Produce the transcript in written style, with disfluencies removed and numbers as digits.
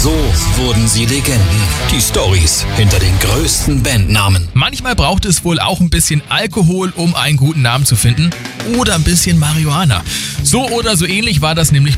So wurden sie Legenden. Die Storys hinter den größten Bandnamen. Manchmal braucht es wohl auch ein bisschen Alkohol, um einen guten Namen zu finden. Oder ein bisschen Marihuana. So oder so ähnlich war das nämlich